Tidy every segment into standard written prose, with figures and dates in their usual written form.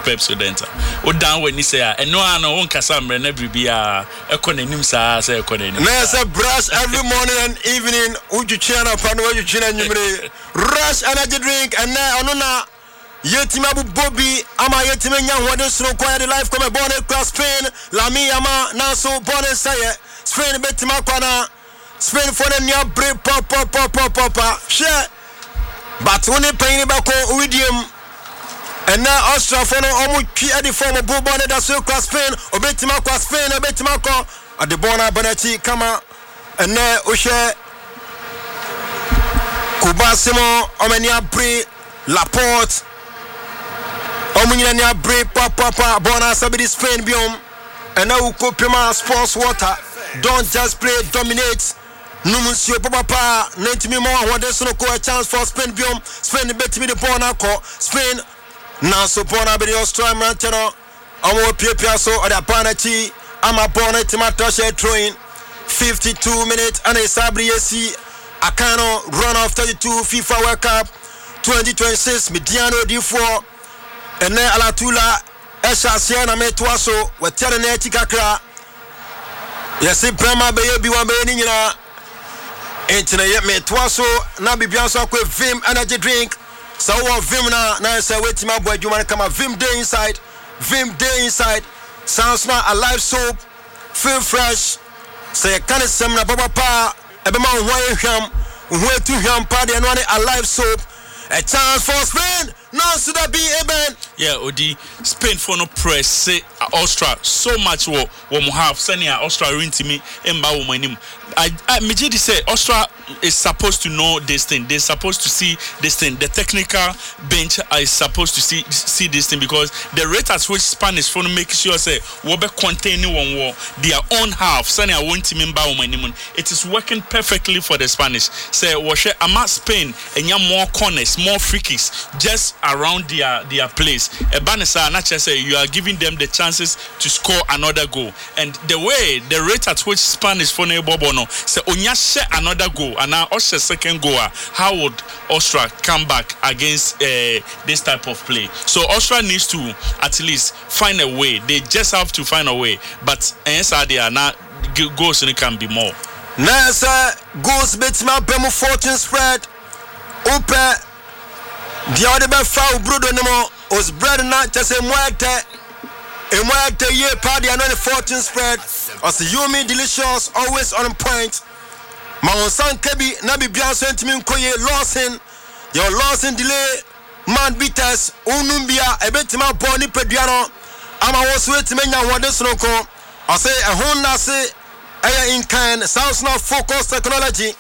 Pepsodent o dan when you say eno ano won kasa mre na bibia ekonanim saa say ekonanim na say brush every morning and evening ujuchi na pano ujuchi na nyumre rush energy drink and na ono na yetima bu Bobby ama yetima nya hoden sro kwa the life come born across Spain Lami ama na so born say Spain betima kwa na Spain for the new break pop share but when they pay back on Widium and now Austria for no omu at the form of Bobon that so cross Spain or betima kwa Spain or betima kwa at the Bona Bonati kama and now Oshe Kubasimo omenia break Laporte omunyanya break papa Bona sabi Spain biom and now Kopima sports water don't just play dominate Numusio papa 90 more what there's no a chance for Spain biom Spain bet me the Bona ko Spain now so Bona be the Australian channel omo pia so or the penalty ama Bona timato share throwing 52 minutes and a Sabri AC Akano run off 32 FIFA World Cup 2026 Mediano D4 and then Alatula Esha Siena Metwaso we tell the Netikakra yes Brahma baby one be na entina yet Metwaso na bibianso akwe Vim energy drink so one Vim na say wait my boy you want to come Vim day inside sounds not a live soap feel fresh say can sem na baba pa ebe ma ho ehwam ho tu hwam pa de no a live soap a chance for Spain no should that be amen yeah odi Spain for no press say Austria so much wo mo have senior Austria rintimi emba wo manim I Mijidi say Austria is supposed to know this thing. They're supposed to see this thing. The technical bench is supposed to see this thing because the rate at which Spanish for make sure say we be containing one war their own half. Sani I want to remember it is working perfectly for the Spanish. Say washe ama Spain and more corners, more free kicks just around their place. Ebanesa not just say you are giving them the chances to score another goal. And the way the rate at which Spanish for Bobono say onya share another goal and now Austria second goal, how would Austria come back against this type of play? So Austria needs to at least find a way. They just have to find a way. But they are not goals and it can be more. Now sir, goals beats my Bemo 14 spread. Open the other by foul Brudo Nemo was bread not just a muerte. A muerte year party and on the 14 spread. As Yumi delicious, always on point. Maonsan Kebi Nabi Bianso Ntimi Nkoye Lawson. Your Lawson delay man beaters Unumbia ebetima boni peduano ama wosu etimenya wode sonoko. I say a Honda say aya in kind sounds not focus technology.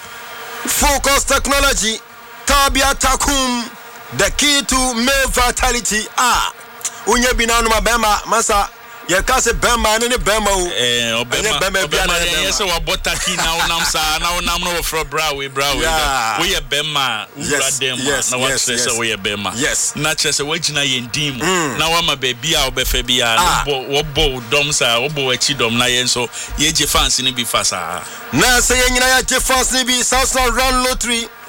Tabia Takum the key to male vitality. Unye binanu mabema masa ye kase bema ne bema o bema bia na yes we botaki na onam sa na onam no for brawe we ye bema ura dem na what say we ye bema na chese we gina ye ndim na wa ma ba bia obefa bia wo bo dom sa wo bo achi dom na ye so ye je fans ni bi fa sa na say ye nyina ye je fans ni bi South Run Lottery